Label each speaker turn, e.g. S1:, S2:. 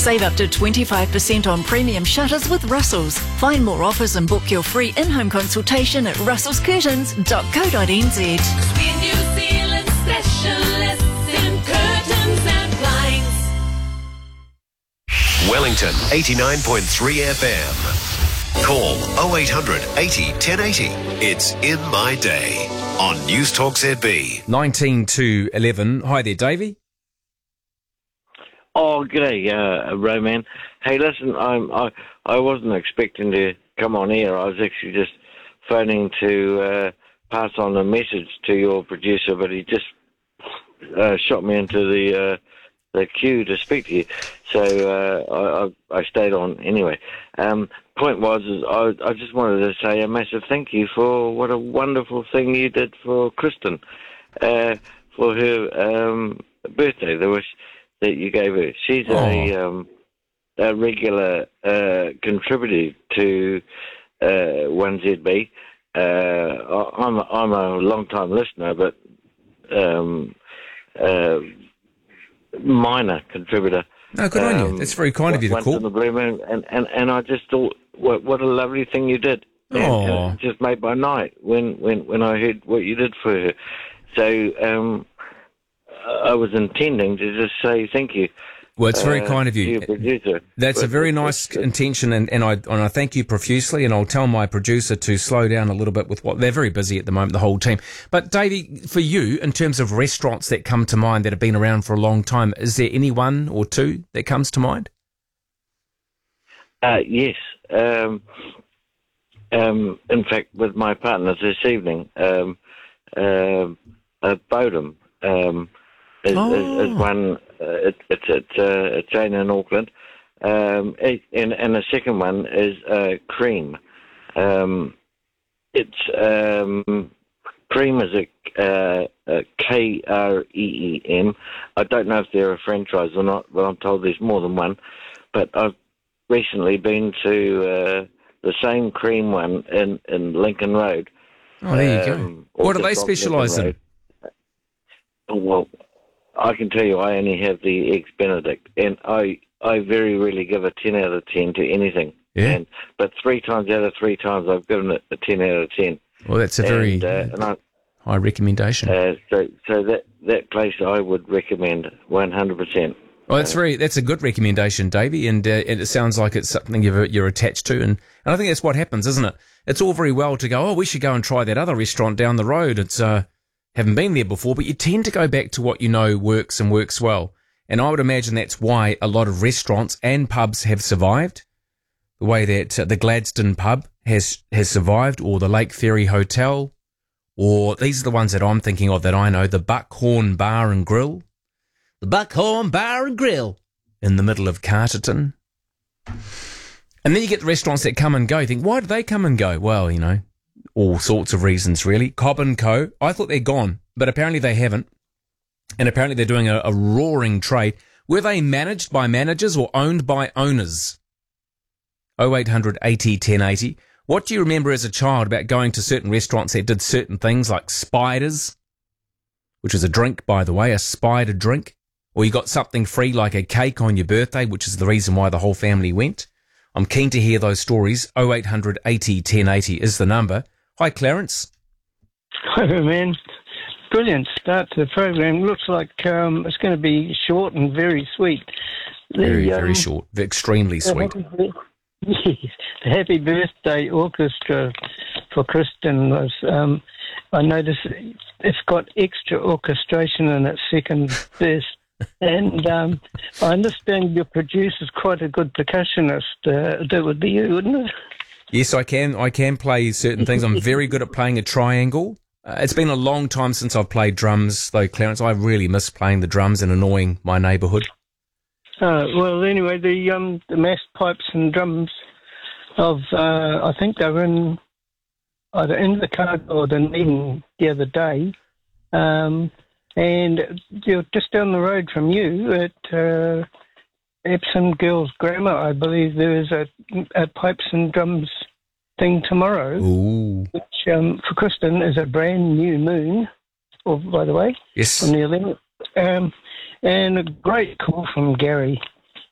S1: Save up to 25% on premium shutters with Russells. Find more offers and book your free in-home consultation at russellscurtains.co.nz.
S2: We're New Zealand specialists in curtains and blinds.
S3: Wellington 89.3 FM. Call 0800 80 1080. It's In My Day on News Talk ZB.
S4: 19 to 11. Hi there, Davey.
S5: Oh, g'day, Roman. Hey, listen, I wasn't expecting to come on air. I was actually just phoning to pass on a message to your producer, but he just shot me into the queue to speak to you. So I stayed on anyway. Point was, I just wanted to say a massive thank you for what a wonderful thing you did for Kristen, for her birthday. The wish that you gave her. She's a regular contributor to 1ZB. I'm a long-time listener, but minor contributor.
S4: No, good on you. That's very kind of you to
S5: once
S4: call.
S5: in the blue moon, and I just thought, what a lovely thing you did. And it just made my night when I heard what you did for her. So I was intending to just say thank you.
S4: Well, it's very kind of you.
S5: To your producer.
S4: That's a very nice intention, and I thank you profusely, and I'll tell my producer to slow down a little bit with what they're very busy at the moment, the whole team. But Davey, for you, in terms of restaurants that come to mind that have been around for a long time, is there any one or two that comes to mind?
S5: Yes. In fact, with my partners this evening, Bodum is one. It's a chain in Auckland, and the second one is Cream. It's Cream is a KREEM. I don't know if they're a franchise or not, but I'm told there's more than one. But I've recently been to the same Cream one in Lincoln Road.
S4: Oh, there you go. What do they specialise in?
S5: Well, I can tell you I only have the Eggs Benedict, and I very rarely give a 10 out of 10 to anything.
S4: Yeah.
S5: But 3 times out of 3 times I've given it a 10 out of 10.
S4: Well, that's a very high recommendation.
S5: So that place I would recommend 100%.
S4: Well, that's a good recommendation, Davey, and it sounds like it's something you're attached to, and I think that's what happens, isn't it? It's all very well to go, we should go and try that other restaurant down the road. It's haven't been there before, but you tend to go back to what you know works and works well. And I would imagine that's why a lot of restaurants and pubs have survived. The way that the Gladstone pub has survived, or the Lake Ferry Hotel, or these are the ones that I'm thinking of that I know, the Buckhorn Bar and Grill. The Buckhorn Bar and Grill in the middle of Carterton. And then you get the restaurants that come and go. You think, why do they come and go? Well, all sorts of reasons, really. Cobb & Co., I thought they're gone, but apparently they haven't. And apparently they're doing a roaring trade. Were they managed by managers or owned by owners? 0800 80 1080. What do you remember as a child about going to certain restaurants that did certain things like Spiders, which is a drink, by the way, a spider drink? Or you got something free like a cake on your birthday, which is the reason why the whole family went? I'm keen to hear those stories. 0800 80 1080 is the number. Hi, Clarence.
S6: Hi, man. Brilliant start to the program. Looks like it's going to be short and very sweet.
S4: Very short. Extremely sweet.
S6: Yes. The Happy Birthday Orchestra for Kristen was, I noticed it's got extra orchestration in its second verse. And I understand your producer's quite a good percussionist. That would be you, wouldn't it?
S4: Yes, I can play certain things. I'm very good at playing a triangle. It's been a long time since I've played drums, though, Clarence. I really miss playing the drums and annoying my neighbourhood.
S6: Well, anyway, the massed pipes and drums of, I think they were in either Invercargill or Dunedin the other day. And you're just down the road from you at Epsom Girls Grammar, I believe there is a pipes and drums thing tomorrow.
S4: Ooh.
S6: Which for Kristen is a brand new moon, by the way.
S4: Yes.
S6: On the 11th. And a great call from Gary.